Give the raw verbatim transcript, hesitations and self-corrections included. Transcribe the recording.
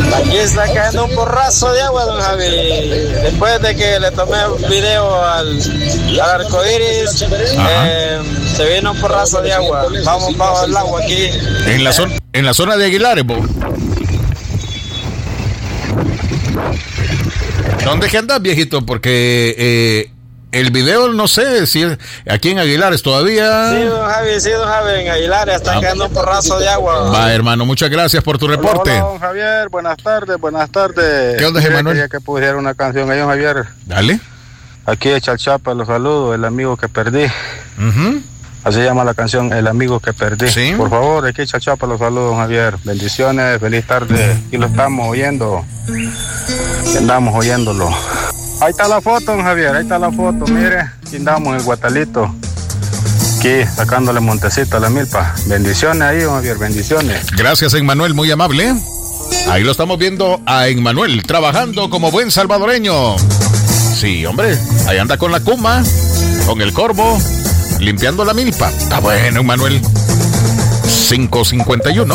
Aquí está cayendo un porrazo de agua, don Javi. Después de que le tomé un video al, al arcoíris, eh, se vino un porrazo de agua. Vamos bajo el agua aquí. En la zona, en la zona de Aguilares, vos. ¿Dónde que andas, viejito? Porque eh, el video, no sé si es aquí en Aguilares todavía. Sí, don Javi, sí, don Javi, en Aguilares está ah, cayendo un porrazo de agua. Va, hermano, muchas gracias por tu reporte. Hola, hola, don Javier, buenas tardes, buenas tardes. ¿Qué onda, Emanuel? Quería que pusiera una canción ahí, don Javier. Dale. Aquí de Chalchapa, los saludos, el amigo que perdí. Uh-huh. Así se llama la canción, El amigo que perdí. ¿Sí? Por favor, aquí de Chalchapa, los saludos, don Javier. Bendiciones, feliz tarde. Aquí lo estamos oyendo. Andamos oyéndolo. Ahí está la foto, don Javier, ahí está la foto, mire. Aquí andamos en el Guatalito. Aquí, sacándole montecito a la milpa. Bendiciones ahí, don Javier, bendiciones. Gracias, Emmanuel, muy amable. Ahí lo estamos viendo a Emmanuel, trabajando como buen salvadoreño. Sí, hombre, ahí anda con la cuma, con el corvo, limpiando la milpa. Está bueno, Emmanuel. cinco cincuenta y uno.